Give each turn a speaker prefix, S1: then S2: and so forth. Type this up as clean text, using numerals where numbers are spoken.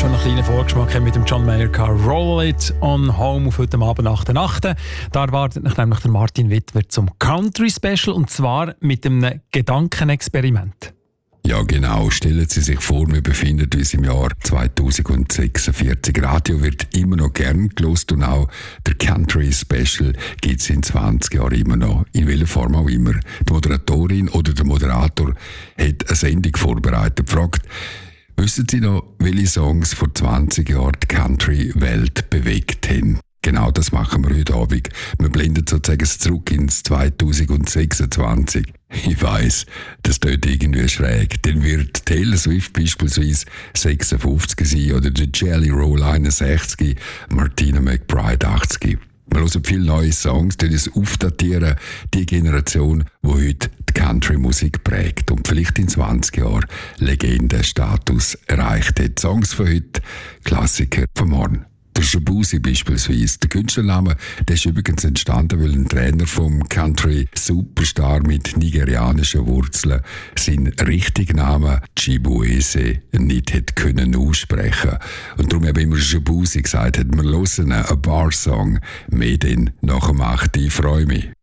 S1: schon einen kleinen Vorgeschmack haben mit dem John Mayer gehabt. Roll It on Home auf heute Abend nach der Nacht. Da erwartet mich nämlich der Martin Wittwer zum Country Special und zwar mit einem Gedankenexperiment.
S2: Ja, genau. Stellen Sie sich vor, wir befinden uns im Jahr 2046. Radio wird immer noch gern gelost und auch der Country Special gibt es in 20 Jahren immer noch. In welcher Form auch immer. Die Moderatorin oder der Moderator hat eine Sendung vorbereitet. Fragt, wissen Sie noch, welche Songs vor 20 Jahren die Country-Welt bewegt haben? Genau das machen wir heute Abend. Wir blenden sozusagen zurück ins 2026. Ich weiss, das tut irgendwie schräg. Dann wird Taylor Swift beispielsweise 56 sein oder der Jelly Roll 61, Martina McBride 80. Wir hören viele neue Songs, die uns aufdatieren, die Generation, die heute die Country-Musik prägt und vielleicht in 20 Jahren Legendenstatus erreicht hat. Songs von heute, Klassiker von morgen. Der Shabuzi beispielsweise. Der Künstlername, der ist übrigens entstanden, weil ein Trainer vom Country-Superstar mit nigerianischen Wurzeln seinen richtigen Namen Chibueze nicht hätte können aussprechen. Und darum habe ich immer Shabuzi gesagt, wir hören einen Bar-Song mehr denn nach dem 8. Ich freue mich.